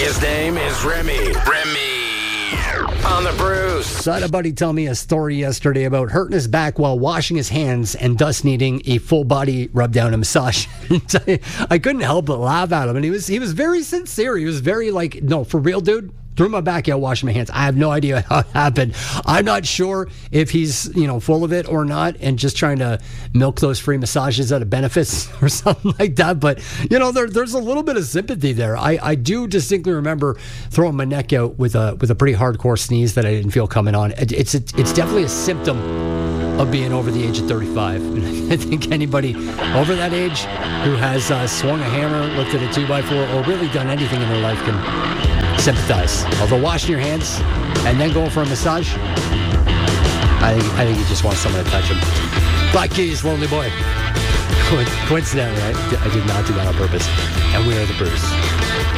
His name is Remy. On the Bruce. So I had a buddy tell me a story yesterday about hurting his back while washing his hands and thus needing a full body rub down and massage. I couldn't help but laugh at him, and he was very sincere. He was very like, no, for real, dude. Threw my back out, washing my hands. I have no idea how it happened. I'm not sure if he's, full of it or not and just trying to milk those free massages out of benefits or something like that. But, there's a little bit of sympathy there. I do distinctly remember throwing my neck out with a pretty hardcore sneeze that I didn't feel coming on. It's definitely a symptom of being over the age of 35. And I think anybody over that age who has swung a hammer, lifted a 2x4, or really done anything in their life can sympathize. Although washing your hands and then going for a massage, I think you just want someone to touch him. Black Keys, Lonely Boy. Coincidentally, I did not do that on purpose. And we are the Bruce.